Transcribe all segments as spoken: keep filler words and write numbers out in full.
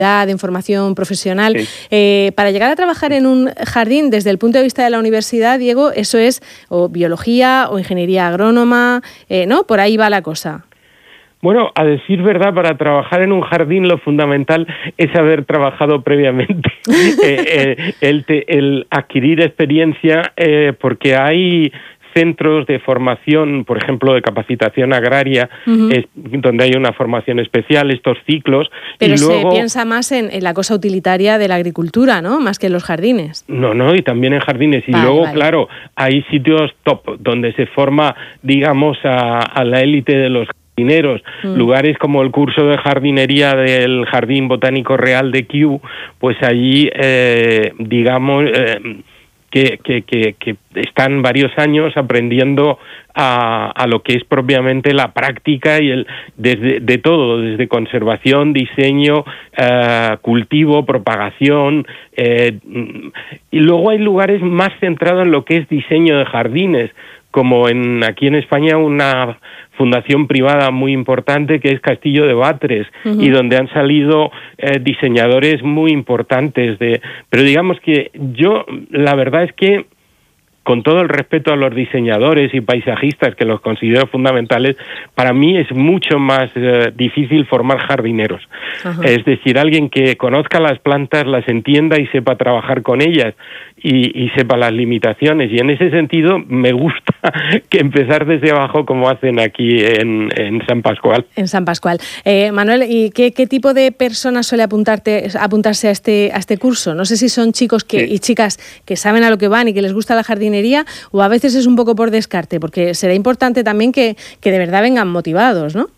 de formación profesional. Sí. Eh, para llegar a trabajar en un jardín, desde el punto de vista de la universidad, Diego, eso es o biología o ingeniería agrónoma, eh, ¿no? Por ahí va la cosa. Bueno, a decir verdad, para trabajar en un jardín lo fundamental es haber trabajado previamente, eh, eh, el, te, el adquirir experiencia, eh, porque hay centros de formación, por ejemplo, de capacitación agraria, uh-huh. es, donde hay una formación especial, estos ciclos. Pero y luego, se piensa más en, en la cosa utilitaria de la agricultura, ¿no? Más que en los jardines. No, no, y también en jardines. Y vale, luego, vale. claro, hay sitios top donde se forma, digamos, a, a la élite de los jardineros, mm. lugares como el curso de jardinería del Jardín Botánico Real de Kew, pues allí, eh, digamos, eh, que, que, que, que están varios años aprendiendo a, a lo que es propiamente la práctica y el desde de todo, desde conservación, diseño, eh, cultivo, propagación, eh, y luego hay lugares más centrados en lo que es diseño de jardines, como en aquí en España una fundación privada muy importante que es Castillo de Batres, uh-huh. y donde han salido eh, diseñadores muy importantes. De, pero digamos que yo, la verdad es que, con todo el respeto a los diseñadores y paisajistas, que los considero fundamentales, para mí es mucho más eh, difícil formar jardineros. Uh-huh. Es decir, alguien que conozca las plantas, las entienda y sepa trabajar con ellas y, y sepa las limitaciones. Y en ese sentido me gusta que empezar desde abajo como hacen aquí en, en San Pascual. En San Pascual. Eh, Manuel, ¿y qué, qué tipo de personas suele apuntarte, apuntarse a este, a este curso? No sé si son chicos que, sí. y chicas que saben a lo que van y que les gusta la jardinería, o a veces es un poco por descarte, porque será importante también que, que de verdad vengan motivados, ¿no?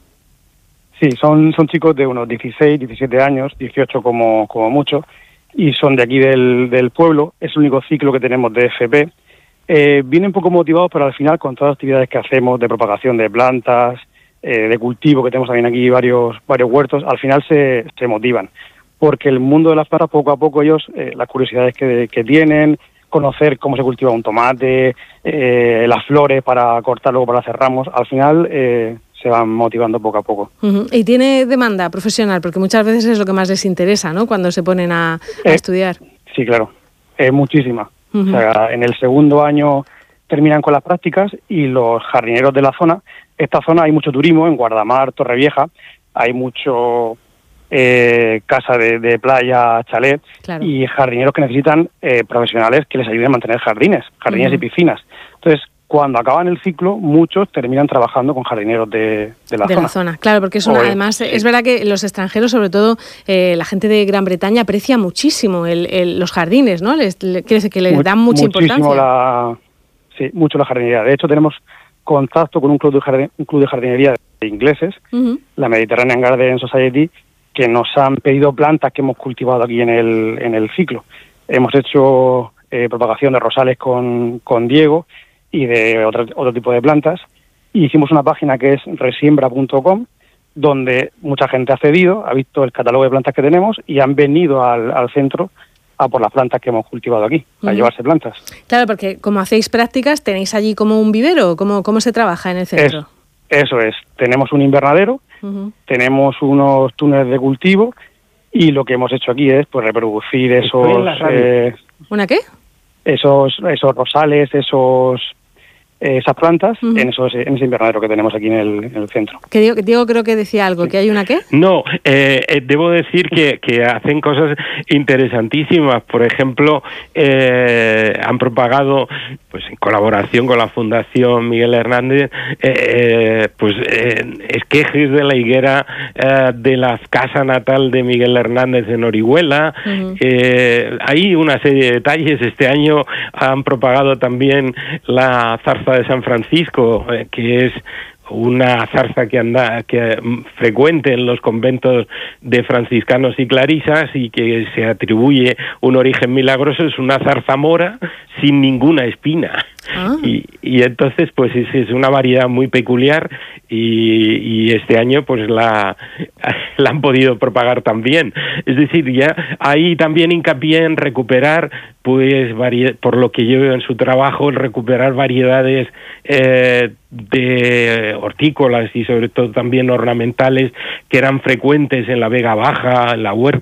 Sí, son, son chicos de unos dieciséis, diecisiete años, dieciocho como, como mucho, y son de aquí del, del pueblo. Es el único ciclo que tenemos de F P. Eh, vienen poco motivados, pero al final con todas las actividades que hacemos de propagación de plantas, eh, de cultivo, que tenemos también aquí varios, varios huertos, al final se, se motivan, porque el mundo de las plantas, poco a poco ellos, eh, las curiosidades que, que tienen, conocer cómo se cultiva un tomate, eh, las flores para cortar, luego para hacer ramos, al final eh, se van motivando poco a poco. Uh-huh. Y tiene demanda profesional, porque muchas veces es lo que más les interesa, ¿no?, cuando se ponen a, a eh, estudiar. Sí, claro, es muchísima. Uh-huh. O sea, en el segundo año terminan con las prácticas y los jardineros de la zona, esta zona hay mucho turismo, en Guardamar, Torrevieja, hay mucho... Eh, casa de, de playa, chalet, claro. y jardineros que necesitan eh, profesionales que les ayuden a mantener jardines, jardines uh-huh. y piscinas. Entonces, cuando acaban el ciclo, muchos terminan trabajando con jardineros de, de la de zona. De la zona, claro, porque es una, o, además sí. es verdad que los extranjeros, sobre todo eh, la gente de Gran Bretaña, aprecia muchísimo el, el, los jardines, ¿no? Les, le, que les Mu- dan mucha importancia. La, sí, mucho la jardinería. De hecho, tenemos contacto con un club de, jardin, un club de jardinería de ingleses, uh-huh. la Mediterranean Garden Society, que nos han pedido plantas que hemos cultivado aquí en el en el ciclo. Hemos hecho eh, propagación de rosales con, con Diego y de otro, otro tipo de plantas. Y hicimos una página que es resiembra punto com, donde mucha gente ha cedido, ha visto el catálogo de plantas que tenemos y han venido al, al centro a por las plantas que hemos cultivado aquí, uh-huh. a llevarse plantas. Claro, porque como hacéis prácticas, ¿tenéis allí como un vivero? ¿Cómo, cómo se trabaja en el centro? Es, eso es, tenemos un invernadero, Uh-huh. tenemos unos túneles de cultivo y lo que hemos hecho aquí es pues reproducir esos eh, ¿una qué? esos esos rosales, esos eh, esas plantas uh-huh. en esos en ese invernadero que tenemos aquí en el, en el centro. Que Diego, Diego creo que decía algo, sí. ¿Que hay una qué? No, eh, eh, debo decir que, que hacen cosas interesantísimas. Por ejemplo, eh, han propagado, pues en colaboración con la Fundación Miguel Hernández, eh, eh, pues eh, esquejes de la higuera eh, de la casa natal de Miguel Hernández en Orihuela. Uh-huh. Eh, hay una serie de detalles. Este año han propagado también la zarza de San Francisco, eh, que es una zarza que anda que frecuente en los conventos de franciscanos y clarisas y que se atribuye un origen milagroso. Es una zarzamora sin ninguna espina. Ah. Y, y entonces pues es, es una variedad muy peculiar y, y este año pues la, la han podido propagar también. Es decir, ya hay también hincapié en recuperar pues por lo que yo veo en su trabajo, el recuperar variedades eh, de hortícolas y sobre todo también ornamentales que eran frecuentes en la Vega Baja, en la huerta